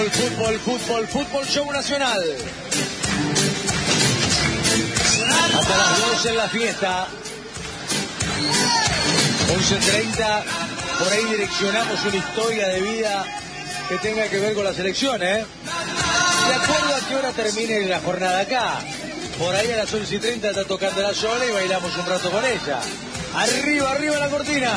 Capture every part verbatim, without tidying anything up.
Fútbol, fútbol, fútbol, show nacional. Hasta las doce en la fiesta. once treinta, por ahí direccionamos una historia de vida que tenga que ver con la selección, ¿eh? De acuerdo a qué hora termine la jornada acá. Por ahí a las once y treinta está tocando la sola y bailamos un rato con ella. Arriba, arriba la cortina.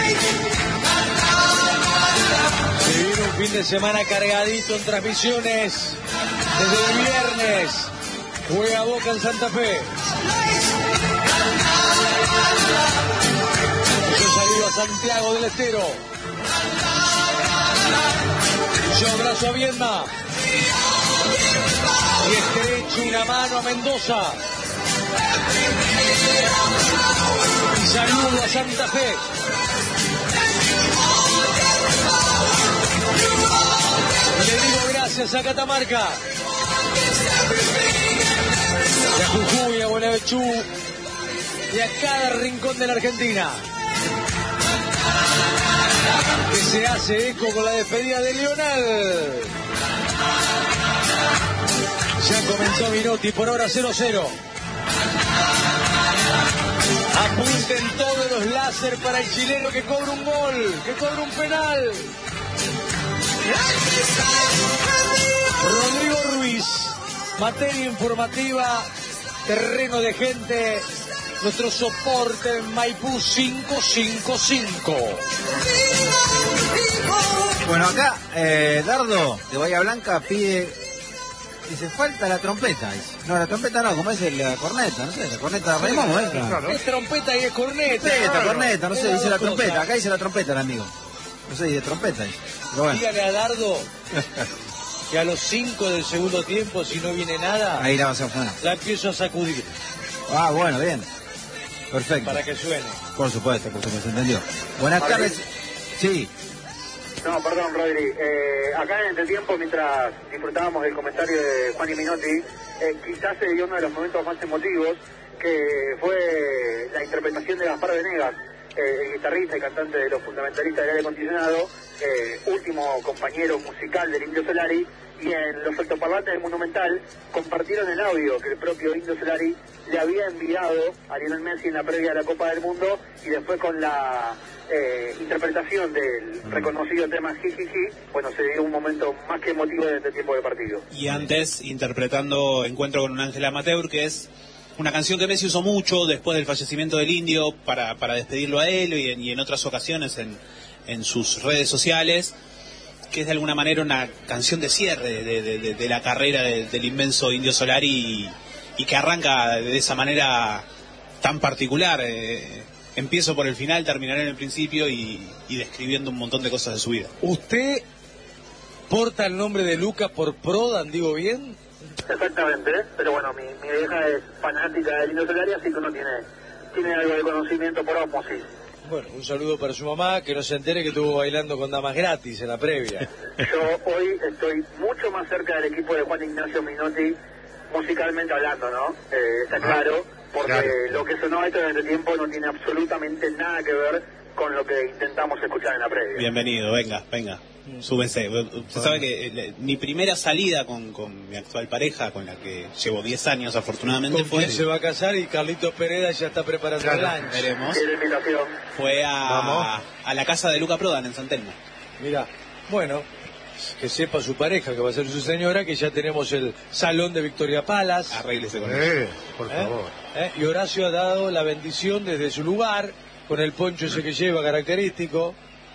Se viene un fin de semana cargadito en transmisiones. Desde el viernes juega Boca en Santa Fe. Yo saludo a Santiago del Estero. Yo abrazo a Viedma. Y estrecho una mano a Mendoza. Y saludo a Santa Fe. Le digo gracias a Catamarca. Y a Jujuy, a Buenaventura. Y a cada rincón de la Argentina. Que se hace eco con la despedida de Lionel. Ya comenzó Minotti, por ahora cero cero. Apunten todos los láser para el chileno que cobra un gol, que cobra un penal. Rodrigo Ruiz, materia informativa, terreno de gente, nuestro soporte en Maipú cinco cinco cinco. Bueno, acá, eh, Dardo, de Bahía Blanca, pide, dice, falta la trompeta. Dice. No, la trompeta no, como es la corneta, no sé, la corneta de Raymond, ¿eh? Claro. Es trompeta y es corneta. Sí, esta claro. corneta, no sé, es dice la trompeta, cosa. acá dice la trompeta el amigo. No sé, dice trompeta, dice. Pero bueno. Dígale a Dardo que a los cinco del segundo tiempo, si no viene nada, ahí la vas a poner. la empiezo a sacudir. Ah, bueno, bien. Perfecto. Para que suene. Por supuesto, por supuesto, se entendió. Buenas Vale. tardes. Sí. No, perdón, Rodri. Eh, acá en el tiempo, mientras disfrutábamos del comentario de Juan y Minotti, eh, quizás se dio uno de los momentos más emotivos, que fue la interpretación de Gaspar Venegas, eh, el guitarrista y cantante de Los Fundamentalistas del Aire Acondicionado, eh, último compañero musical del Indio Solari, y en los altoparlantes del Monumental compartieron el audio que el propio Indio Solari le había enviado a Lionel Messi en la previa de la Copa del Mundo, y después con la eh, interpretación del reconocido tema Jijiji, bueno, se dio un momento más que emotivo de este tiempo de partido. Y antes interpretando Encuentro con un ángel amateur, que es una canción que Messi usó mucho después del fallecimiento del Indio para, para despedirlo a él y en, y en otras ocasiones en, en sus redes sociales, que es de alguna manera una canción de cierre de, de, de, de la carrera de, del inmenso Indio Solari y, y que arranca de esa manera tan particular. Eh, empiezo por el final, terminaré en el principio y, y describiendo un montón de cosas de su vida. ¿Usted porta el nombre de Lucas por Prodan, digo bien? Exactamente, pero bueno, mi, mi vieja es fanática del Indio Solari, así que uno tiene, tiene algo de conocimiento por osmosis. Bueno, un saludo para su mamá, que no se entere que estuvo bailando con damas gratis en la previa. Yo hoy estoy mucho más cerca del equipo de Juan Ignacio Minotti, musicalmente hablando, ¿no? Eh, está claro, porque claro. lo que sonó esto en este tiempo no tiene absolutamente nada que ver con lo que intentamos escuchar en la previa. Bienvenido, venga, venga, súbense. Usted sabe que eh, mi primera salida con, con mi actual pareja, con la que llevo diez años afortunadamente, ¿Con fue, quién se va a casar? Y Carlitos Pereda ya está preparando Claro. el lunch. veremos, Sí, la invitación. fue Vamos. a, a la casa de Luca Prodan en San Telmo. Mira, bueno, que sepa su pareja, que va a ser su señora, que ya tenemos el salón de Victoria Palace. Arréglese con eso. Eh, por ¿Eh? favor. ¿Eh? Y Horacio ha dado la bendición desde su lugar, con el poncho ese que lleva característico.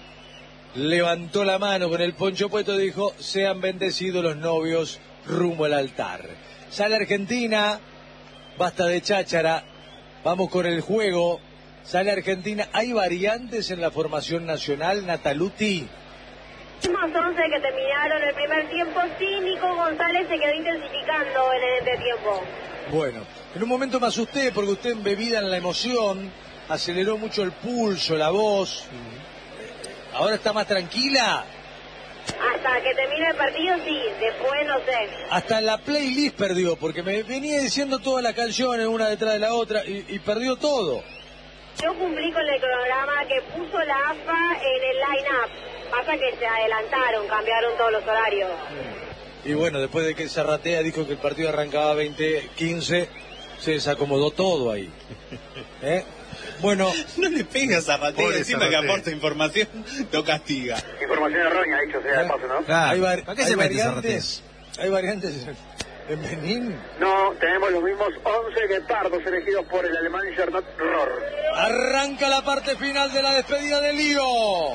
Levantó la mano con el poncho puesto y dijo, sean bendecidos los novios rumbo al altar. Sale Argentina, basta de cháchara, vamos con el juego. Sale Argentina, ¿hay variantes en la formación nacional, Nataluti? Últimos once que terminaron el primer tiempo, sí, Nico González se quedó intensificando en el entretiempo. Bueno, en un momento me asusté porque usted embebida en la emoción, aceleró mucho el pulso, la voz. ¿Ahora está más tranquila? Hasta que termine el partido, sí, después no sé. Hasta la playlist perdió, porque me venía diciendo todas las canciones una detrás de la otra y, y perdió todo. Yo cumplí con el cronograma que puso la A F A en el line-up. Pasa que se adelantaron, cambiaron todos los horarios. Y bueno, después de que Zarratea dijo que el partido arrancaba veinte quince, se desacomodó todo ahí. ¿Eh? Bueno, no le pegas a Zarratea, Pobre encima Zarratea. que aporta información, lo castiga. Información errónea, dicho sea de paso, ¿no? Claro. hay, var- ¿Para qué hay se mete variantes, hay variantes en Benín. No, tenemos los mismos once guepardos elegidos por el alemán Gernot Rohr. Arranca la parte final de la despedida de Lío.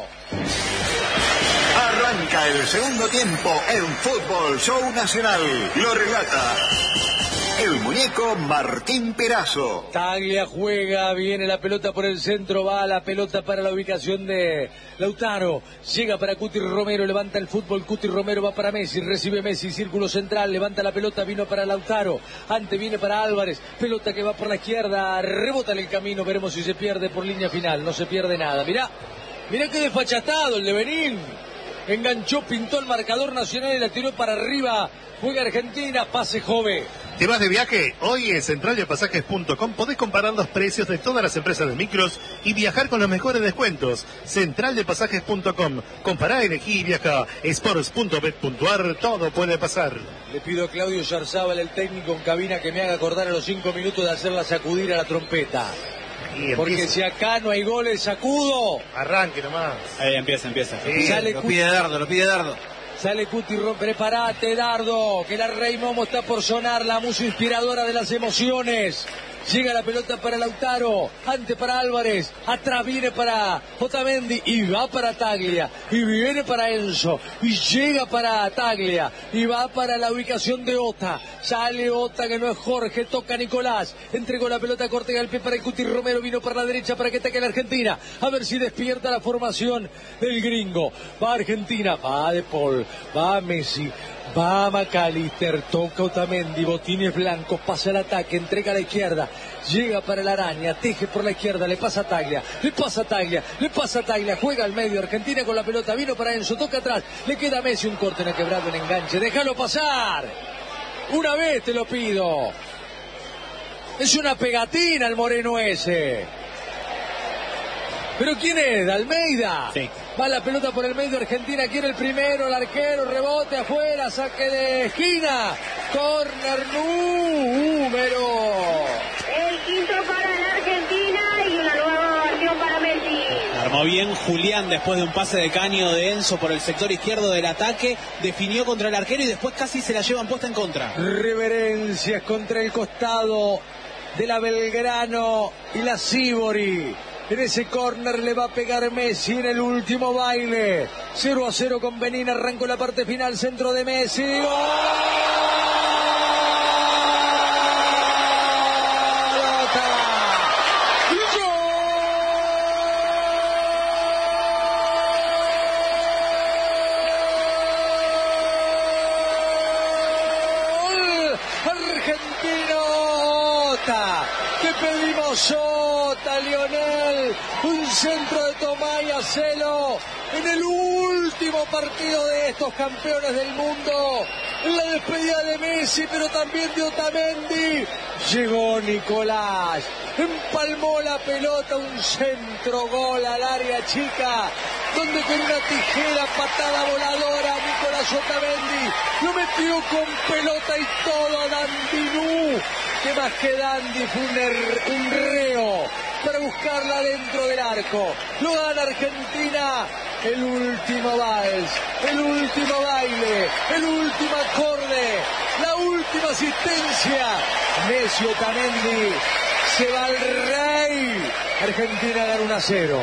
Arranca el segundo tiempo en Fútbol Show Nacional. Lo relata el muñeco Martín Perazo. Taglia juega, viene la pelota por el centro, va la pelota para la ubicación de Lautaro, llega para Cuti Romero, levanta el fútbol, Cuti Romero va para Messi, recibe Messi, círculo central, levanta la pelota, vino para Lautaro, ante viene para Álvarez, pelota que va por la izquierda, rebota en el camino, veremos si se pierde por línea final, no se pierde nada, mirá, mirá qué desfachatado el de Benín, enganchó, pintó el marcador nacional y la tiró para arriba, juega Argentina, pase Jove. ¿Te vas de viaje? Hoy en central de pasajes punto com podés comparar los precios de todas las empresas de micros y viajar con los mejores descuentos. central de pasajes punto com. Compará, elegí y viaja. sports punto bet punto a r. Todo puede pasar. Le pido a Claudio Yarzábal, el técnico en cabina, que me haga acordar a los cinco minutos de hacerla sacudir a la trompeta. Y Porque empieza. si acá no hay goles, sacudo. Arranque nomás. Ahí empieza, empieza. Sí, Sale Lo Cuti, pide Dardo, lo pide Dardo. sale Cuti Rom, prepárate Dardo, que la Rey Momo está por sonar, la música inspiradora de las emociones. Llega la pelota para Lautaro, ante para Álvarez, atrás viene para Otamendi y va para Taglia, y viene para Enzo, y llega para Taglia, y va para la ubicación de Ota. Sale Ota, que no es Jorge, toca Nicolás, entregó la pelota corta al pie para el Cuti Romero, vino para la derecha para que ataque la Argentina, a ver si despierta la formación del gringo. Va Argentina, va De Paul, va Messi, va McAllister, toca Otamendi, botines blancos, pasa el ataque, entrega a la izquierda, llega para la araña, teje por la izquierda, le pasa a Taglia, le pasa a Taglia, le pasa a Taglia, juega al medio, Argentina con la pelota, vino para Enzo, toca atrás, le queda a Messi, un corte en el quebrado, un enganche, déjalo pasar, una vez te lo pido, es una pegatina el moreno ese. ¿Pero quién es? ¿Almeida? Sí. Va la pelota por el medio, Argentina quiere el primero, el arquero, rebote afuera, saque de esquina, córner número. El quinto para la Argentina y una nueva ovación para Messi. Armó bien Julián después de un pase de caño de Enzo por el sector izquierdo del ataque, definió contra el arquero y después casi se la llevan puesta en contra. Reverencias contra el costado de la Belgrano y la Sibori. En ese córner le va a pegar Messi en el último baile. cero a cero con Benín, arrancó la parte final, centro de Messi. ¡Gol! Argentinota, que pedimos Ota, Lionel, un centro de Tomaya Celo en el último partido de estos campeones del mundo, en la despedida de Messi, pero también de Otamendi. Llegó Nicolás, empalmó la pelota, un centro gol al área chica, donde con una tijera, patada voladora, Nicolás Otamendi lo metió con pelota y todo a Dandinú, que más que Dandy fue un, er, un reo para buscarla dentro del arco. Lo gana Argentina, el último vals, el último baile, el último acorde, la última asistencia. Messi, Otamendi, se va el rey. Argentina gana uno a cero.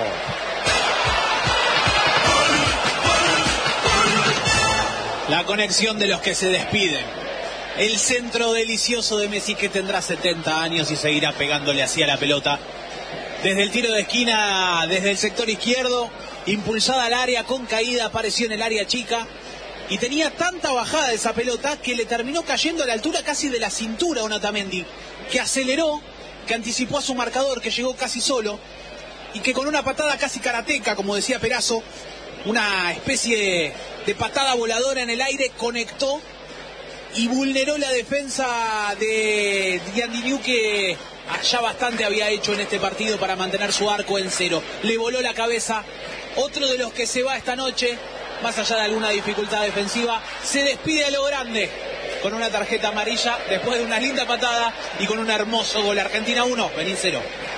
La conexión de los que se despiden. El centro delicioso de Messi, que tendrá setenta años y seguirá pegándole así a la pelota. Desde el tiro de esquina, desde el sector izquierdo, impulsada al área, con caída, apareció en el área chica. Y tenía tanta bajada esa pelota que le terminó cayendo a la altura casi de la cintura a un Otamendi, que aceleró, que anticipó a su marcador, que llegó casi solo, y que con una patada casi karateca, como decía Perazo, una especie de patada voladora en el aire, conectó y vulneró la defensa de Dandinú, que ya bastante había hecho en este partido para mantener su arco en cero. Le voló la cabeza Otro de los que se va esta noche, más allá de alguna dificultad defensiva, se despide a lo grande con una tarjeta amarilla después de una linda patada y con un hermoso gol. Argentina uno, Benín cero.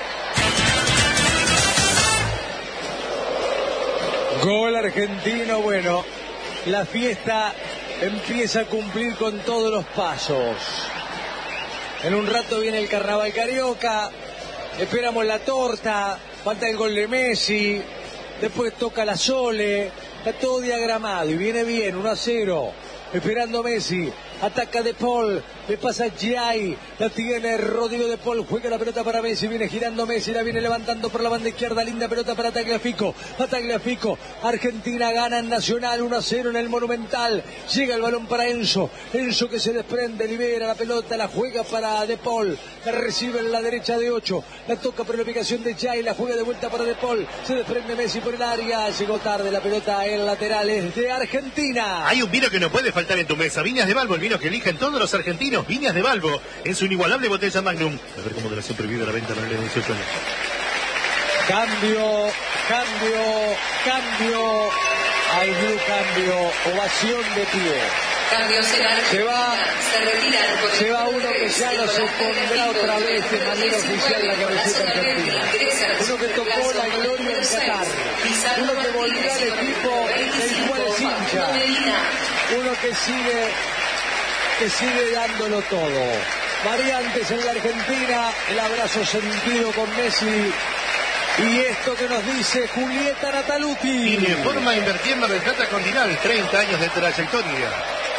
Gol argentino, bueno, la fiesta empieza a cumplir con todos los pasos. En un rato viene el carnaval carioca, esperamos la torta, falta el gol de Messi, después toca la Sole, está todo diagramado y viene bien, uno a cero, esperando Messi, ataca De Paul, le pasa Giai, la tiene Rodrigo De Paul, juega la pelota para Messi, viene girando Messi, la viene levantando por la banda izquierda, linda pelota para Tagliafico, a Tagliafico, Argentina gana en Nacional, uno a cero en el Monumental, llega el balón para Enzo, Enzo que se desprende, libera la pelota, la juega para De Paul, la recibe en la derecha de ocho, la toca por la ubicación de Giai, la juega de vuelta para De Paul, se desprende Messi por el área, llegó tarde la pelota en laterales de Argentina. Hay un vino que no puede faltar en tu mesa, Viñas de Balbo, el vino que eligen todos los argentinos, Viñas de Balbo, en su inigualable botella Magnum. A ver cómo moderación prohibida la venta menores de dieciocho años. Cambio, cambio, cambio, hay un cambio, ovación de pie. Cambio será se va, se, retira se va uno que ya no se pondrá otra vez de manera oficial la camiseta argentina. Uno que tocó la gloria en Qatar. Uno que volvió al equipo del cual es hincha. Uno que sigue, que sigue dándolo todo. Variantes en la Argentina, el abrazo sentido con Messi. Y esto que nos dice Julieta Nataluti. Y de forma invertida en Mar del Plata Continental, treinta años de trayectoria.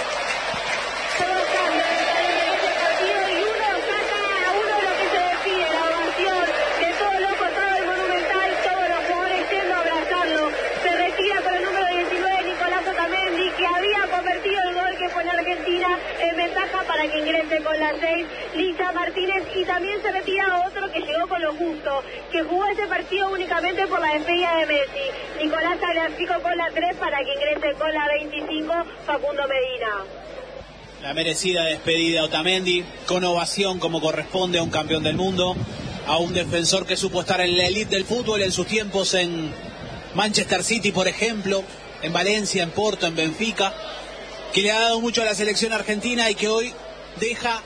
En ventaja para que ingrese con la seis Licha Martínez, y también se retira otro que llegó con lo justo, que jugó ese partido únicamente por la despedida de Messi, Nicolás Tagliafico con la tres para que ingrese con la veinticinco Facundo Medina. La merecida despedida Otamendi, con ovación como corresponde a un campeón del mundo, a un defensor que supo estar en la elite del fútbol en sus tiempos en Manchester City, por ejemplo, en Valencia, en Porto, en Benfica, que le ha dado mucho a la selección argentina y que hoy deja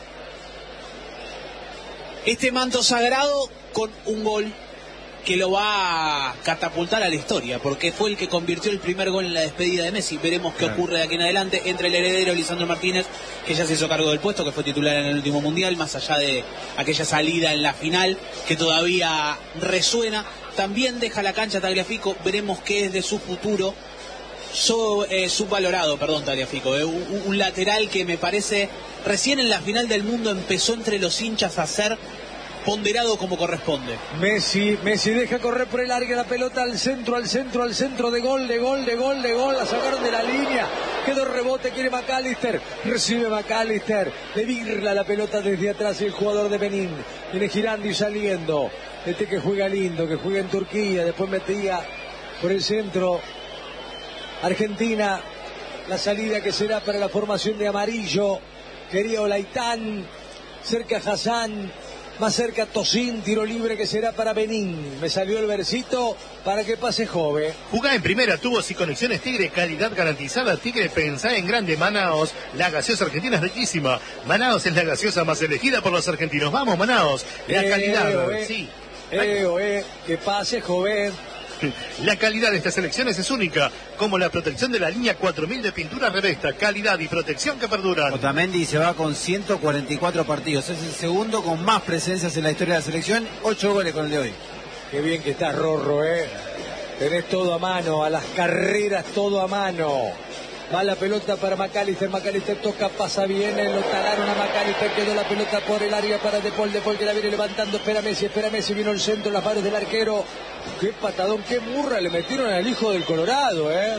este manto sagrado con un gol que lo va a catapultar a la historia, porque fue el que convirtió el primer gol en la despedida de Messi. Veremos qué ocurre de aquí en adelante entre el heredero Lisandro Martínez, que ya se hizo cargo del puesto, que fue titular en el último mundial, más allá de aquella salida en la final que todavía resuena. También deja la cancha Tagliafico, veremos qué es de su futuro. So, eh, subvalorado, perdón, Tagliafico, eh, un, un lateral que me parece recién en la final del mundo empezó entre los hinchas a ser ponderado como corresponde. Messi, Messi deja correr por el área la pelota al centro, al centro, al centro, de gol, de gol, de gol, de gol, la sacaron de la línea, quedó rebote, quiere McAllister, recibe McAllister, le virla la pelota desde atrás el jugador de Benín, viene girando y saliendo, este que juega lindo, que juega en Turquía, después metía por el centro. Argentina, la salida que será para la formación de amarillo, quería Olaitán, cerca Hassan, más cerca Tosín, tiro libre que será para Benín. Me salió el versito para que pase Jove. Jugá en primera, tubos y conexiones Tigre, calidad garantizada. Tigre, pensá en grande. Manaos, la gaseosa argentina es riquísima. Manaos es la gaseosa más elegida por los argentinos. Vamos, Manaos, la eh, calidad, eh, sí. Eh, eh, que pase Jove. La calidad de estas selecciones es única, como la protección de la línea cuatro mil de pintura Revesta, calidad y protección que perduran. Otamendi se va con ciento cuarenta y cuatro partidos, es el segundo con más presencias en la historia de la selección, ocho goles con el de hoy. Qué bien que estás, Rorro, eh. Tenés todo a mano, a las carreras todo a mano. Va la pelota para McAllister, McAllister toca, pasa bien, lo talaron a McAllister, quedó la pelota por el área para De Paul, De Paul que la viene levantando, espera Messi, espera Messi, vino el centro, las manos del arquero. Qué patadón, qué murra le metieron al hijo del Colorado, eh.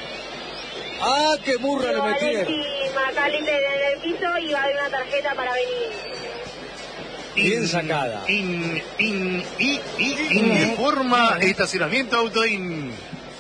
Ah, qué murra le metieron. McAllister en el piso y va a haber una tarjeta para venir. Bien sacada. In, in, in, in, in, informa estacionamiento Autoin.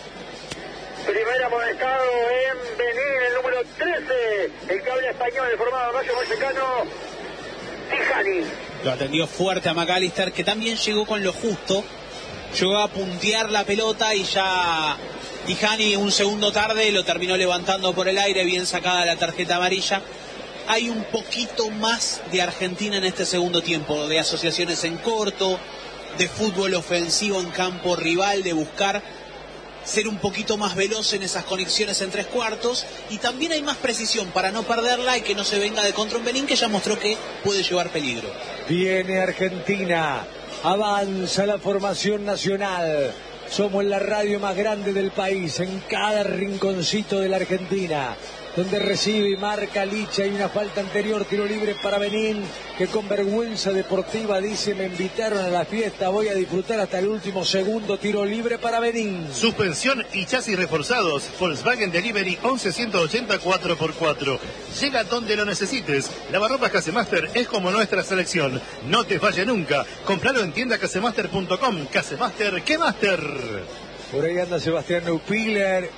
Primer amonestado en Benín, el número trece, el cable español, el formado Rayo Vallecano, Tijani. Lo atendió fuerte a McAllister, que también llegó con lo justo llegó a puntear la pelota y ya Tijani un segundo tarde lo terminó levantando por el aire, bien sacada la tarjeta amarilla. Hay un poquito más de Argentina en este segundo tiempo, de asociaciones en corto, de fútbol ofensivo en campo rival, de buscar ser un poquito más veloz en esas conexiones en tres cuartos, y también hay más precisión para no perderla y que no se venga de contra un Benín que ya mostró que puede llevar peligro. Viene Argentina, avanza la formación nacional. Somos la radio más grande del país, en cada rinconcito de la Argentina, donde recibe y marca Licha. Hay una falta anterior, tiro libre para Benín, que con vergüenza deportiva dice: me invitaron a la fiesta, voy a disfrutar hasta el último segundo. Tiro libre para Benín. Suspensión y chasis reforzados. Volkswagen Delivery once ciento ochenta cuatro por cuatro. Llega donde lo necesites. Lavarropas Casemaster es como nuestra selección. No te falla nunca. Compralo en tienda casemaster punto com. Casemaster, ¿qué master? Por ahí anda Sebastián Neupiller,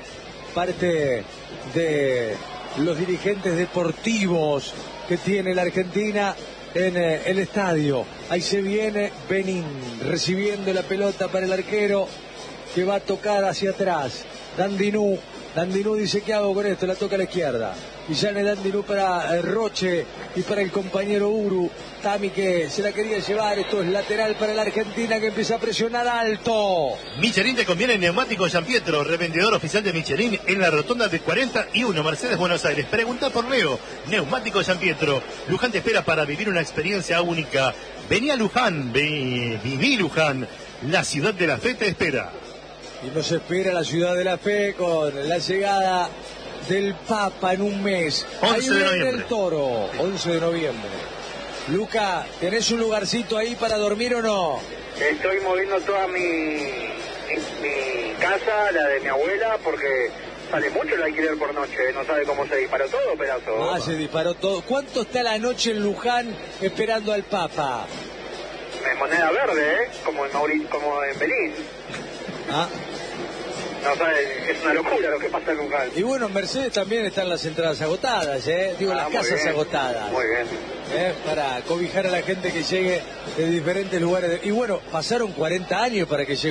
parte de los dirigentes deportivos que tiene la Argentina en eh, el estadio. Ahí se viene Benín recibiendo la pelota para el arquero, que va a tocar hacia atrás. Dandinú, Dandinú dice: ¿qué hago con esto? La toca a la izquierda. Y sale Dandinú para eh, Roche y para el compañero Uru. Tami, que se la quería llevar. Esto es lateral para la Argentina, que empieza a presionar alto. Michelin te conviene en Neumáticos Gianpietro, revendedor oficial de Michelin en la rotonda de cuarenta y uno, Mercedes, Buenos Aires. Pregunta por Leo. Neumáticos Gianpietro. Luján te espera para vivir una experiencia única. Vení a Luján, vi, viví Luján. La ciudad de la fe te espera. Y nos espera la ciudad de la fe con la llegada del Papa en un mes. once de noviembre. El Toro, once de noviembre. Luca, ¿tenés un lugarcito ahí para dormir o no? Estoy moviendo toda mi, mi, mi casa, la de mi abuela, porque sale mucho el alquiler por noche. No sabe cómo se disparó todo, pedazo. Ah, se disparó todo. ¿Cuánto está la noche en Luján esperando al Papa? En moneda verde, ¿eh? Como en, Mauri, como en Benín. Ah. No, sabe, es una locura lo que pasa en Luján. Y bueno, en Mercedes también están las entradas agotadas, ¿eh? Digo, Ah, las muy casas bien, agotadas. Muy bien. ¿Eh? Para cobijar a la gente que llegue de diferentes lugares. de- Y bueno, pasaron cuarenta años para que llegue